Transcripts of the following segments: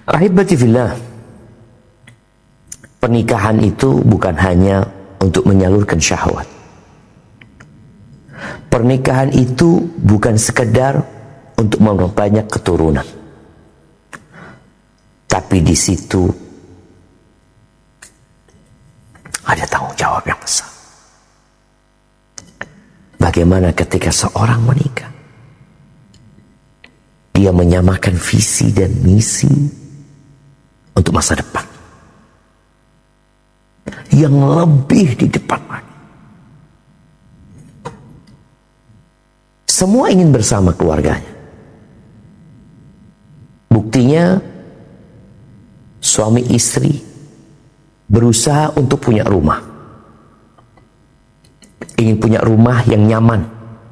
Ahibati fillah, pernikahan itu bukan hanya untuk menyalurkan syahwat. Pernikahan itu bukan sekedar untuk memperbanyak keturunan. Tapi di situ ada tanggung jawab yang besar. Bagaimana ketika seorang menikah, dia menyamakan visi dan misi untuk masa depan yang lebih di depan lagi. Semua ingin bersama keluarganya. Buktinya suami istri berusaha untuk punya rumah. Ingin punya rumah yang nyaman,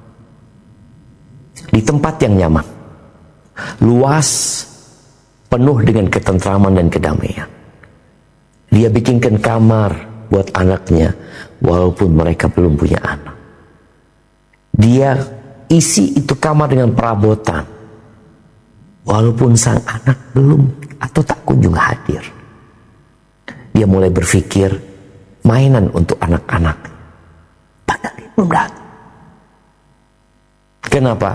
di tempat yang nyaman, luas, penuh dengan ketentraman dan kedamaian. Dia bikinkan kamar buat anaknya walaupun mereka belum punya anak. Dia isi itu kamar dengan perabotan walaupun sang anak belum atau tak kunjung hadir. Dia mulai berpikir mainan untuk anak-anak, padahal dia belum datang. Kenapa?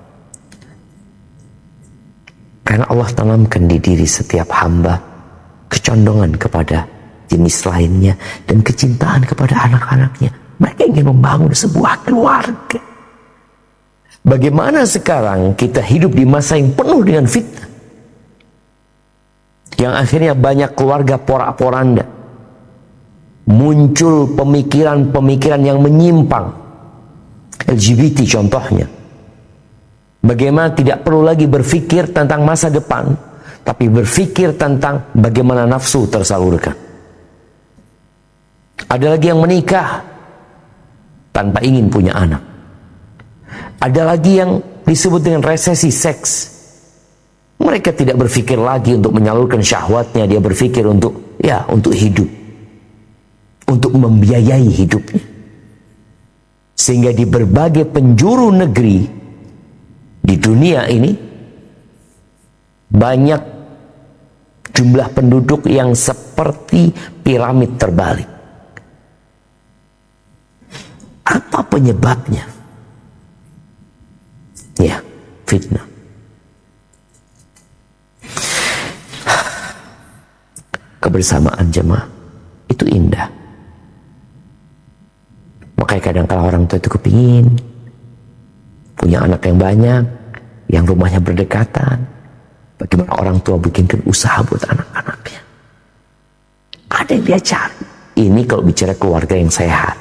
Karena Allah tanamkan di diri setiap hamba kecondongan kepada jenis lainnya dan kecintaan kepada anak-anaknya. Mereka ingin membangun sebuah keluarga. Bagaimana sekarang kita hidup di masa yang penuh dengan fitnah, yang akhirnya banyak keluarga porak-poranda, muncul pemikiran-pemikiran yang menyimpang, LGBT contohnya. Bagaimana tidak perlu lagi berpikir tentang masa depan, tapi berpikir tentang bagaimana nafsu tersalurkan. Ada lagi yang menikah tanpa ingin punya anak. Ada lagi yang disebut dengan resesi seks. Mereka tidak berpikir lagi untuk menyalurkan syahwatnya, dia berpikir untuk hidup, untuk membiayai hidupnya. Sehingga di berbagai penjuru negeri di dunia ini banyak jumlah penduduk yang seperti piramid terbalik. Apa penyebabnya? Ya, fitnah. Kebersamaan jemaah itu indah. Makanya kadang-kala orang tua itu kepingin punya anak yang banyak, yang rumahnya berdekatan. Bagaimana orang tua bikinkan usaha buat anak-anaknya. Ada yang dia cari. Ini kalau bicara keluarga yang sehat,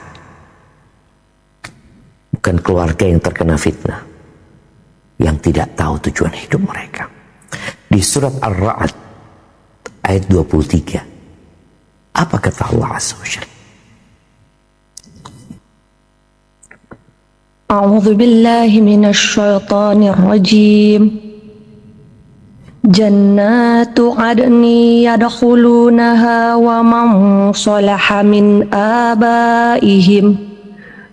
bukan keluarga yang terkena fitnah, yang tidak tahu tujuan hidup mereka. Di surat Ar-Ra'd ayat 23, apa kata Allah Azza wa Jalla? A'udzu billahi minasy syaithanir rajim. Jannatu 'adni yadkhulunaha wa man shalaha min abaihim